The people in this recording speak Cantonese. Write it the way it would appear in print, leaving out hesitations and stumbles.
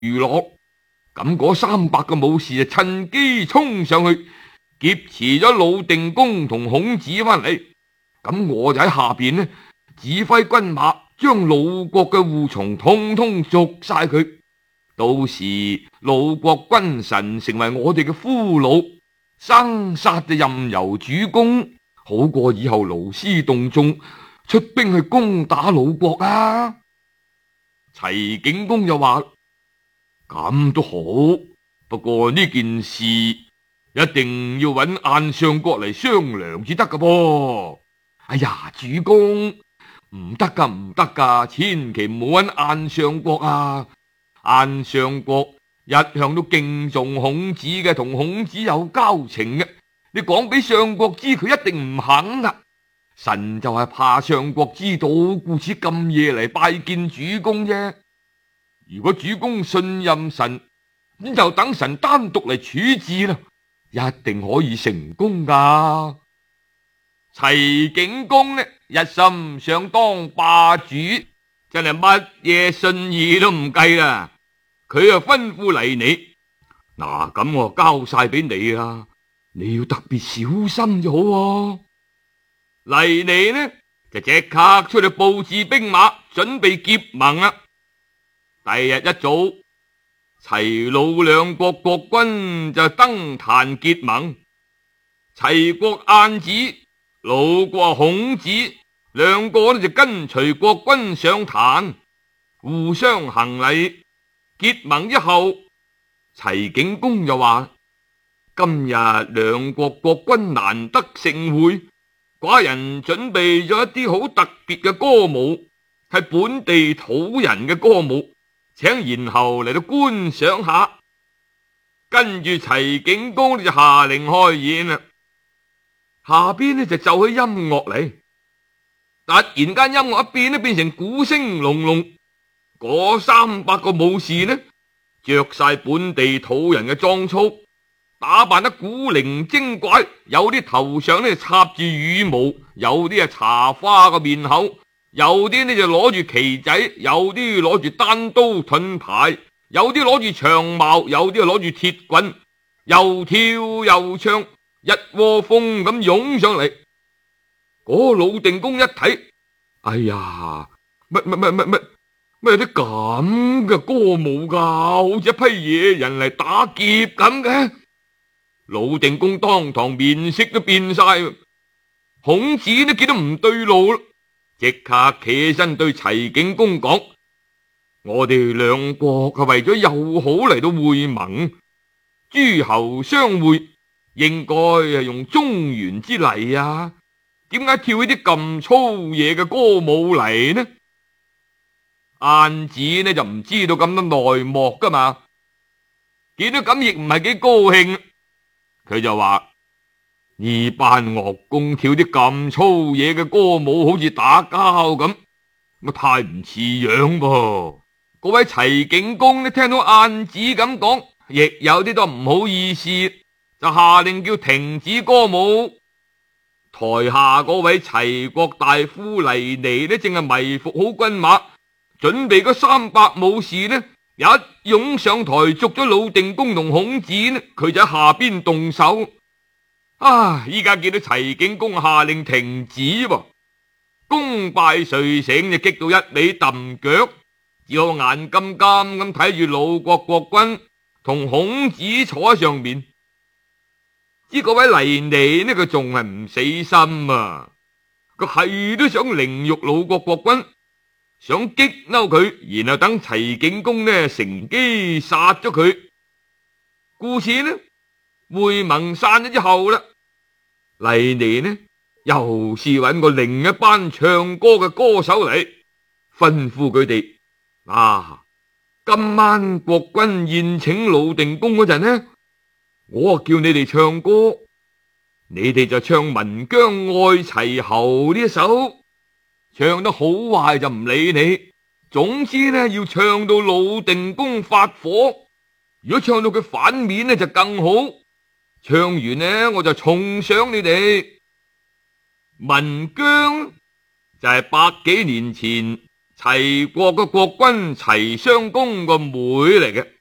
娛樂。咁嗰300個武士就趁機衝上去劫持咗魯定公同孔子翻嚟。咁我就喺下邊呢，指揮軍馬將魯國嘅護從通通捉晒佢。到時魯國君臣成為我哋嘅俘虜，生殺就任由主公，好過以後勞師動眾出兵去攻打魯國啊。齊景公就話：咁都好，不過呢件事一定要揾晏相國嚟商量至得噶噃。哎呀，主公，唔得噶，唔得噶，千祈唔好揾晏相國啊！晏相國一向都敬重孔子嘅，同孔子有交情嘅。你講俾相國知，佢一定唔肯啊！臣就係怕相國知道，故此咁夜嚟拜見主公啫。如果主公信任臣，咁就等臣單獨嚟處置啦，一定可以成功噶。齊景公呢，一心想當霸主，真係乜嘢信義都唔計啦。佢又吩咐黎尼：嗱，咁我交晒俾你啦，你要特別小心就好啊。黎尼呢就即刻出去布置兵馬，準備結盟啦。第日一早，齊魯兩國國君就登壇結盟。齊國晏子、魯國孔子兩個就跟隨國君上壇，互相行禮。結盟之後，齊景公就話：今日兩國國君難得盛會，寡人準備咗一啲好特別嘅歌舞，係本地土人嘅歌舞，請賢侯嚟到觀賞下。跟住齊景公就下令開演啦。下邊呢就奏起音樂嚟，突然間音樂一變呢，變成鼓聲隆隆。嗰300個武士呢，着晒本地土人嘅裝束，打扮得古靈精怪，有啲頭上呢插住羽毛，有啲茶花個面口，有啲呢就攞住旗仔，有啲攞住單刀盾牌，有啲攞住長矛，有啲攞住鐵棍，又跳又唱，一窩蜂咁湧上嚟。嗰魯定公一睇，哎呀，乜有啲咁嘅歌舞噶，好似一批野人嚟打劫咁嘅。魯定公當堂面色都變晒。孔子都見到唔對路啦，即刻企起身對齊景公講：我哋兩國係為咗友好嚟到會盟，諸侯相會應該係用中原之禮啊，點解跳起啲咁粗野嘅歌舞嚟呢？晏子呢就唔知道咁多內幕噶嘛，見到咁亦唔係幾高興，佢就話：呢班樂工跳啲咁粗野嘅歌舞，好似打交咁，我太唔似樣噃。各位齊景公呢聽到晏子咁講，亦有啲都唔好意思，就下令叫停止歌舞。台下嗰位齊國大夫黎尼呢，正係迷伏好軍馬，準備嗰300武士呢，一湧上台捉咗魯定公同孔子呢，佢就喺下邊動手。依家見到齊景公下令停止喎，功敗垂成就激到一味揼腳，只好眼金金咁睇住魯國國君同孔子坐喺上面。知嗰位黎尼呢，佢仲係唔死心啊，佢係都想凌辱魯國國君，想激嬲佢，然後等齊景公呢乘機殺咗佢。故此呢，會盟散咗之後啦，黎尼呢又試揾個另一班唱歌嘅歌手嚟，吩咐佢哋：今晚國君宴請魯定公嗰陣呢，我叫你哋唱歌，你哋就唱《岷江愛齊侯》呢一首，唱得好壞就唔理你，總之呢要唱到魯定公發火，如果唱到佢反面呢就更好。唱完呢我就重賞你哋。岷江就係100幾年前齊國嘅國君齊襄公個妹嚟嘅。